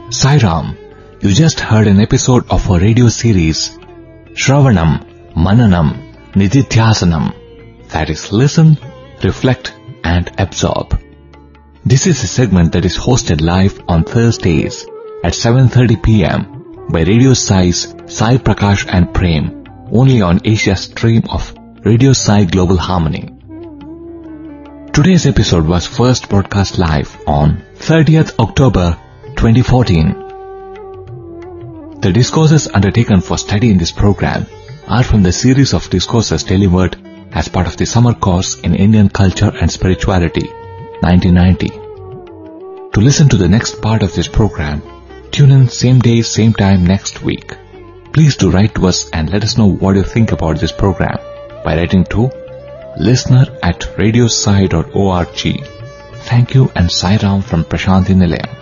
Sai Ram, you just heard an episode of our radio series Shravanam, Mananam, Nididhyasanam, that is listen, reflect and absorb. This is a segment that is hosted live on Thursdays at 7:30 p.m. by Radio Sai's Sai Prakash and Prem, only on Asia's stream of Radio Sai Global Harmony. Today's episode was first broadcast live on 30th October 2014. The discourses undertaken for study in this program are from the series of discourses delivered as part of the summer course in Indian Culture and Spirituality, 1990. To listen to the next part of this program, tune in same day, same time next week. Please do write to us and let us know what you think about this program by writing to listener@radiosai.org. Thank you and Sai Ram from Prashanthi Nilayam.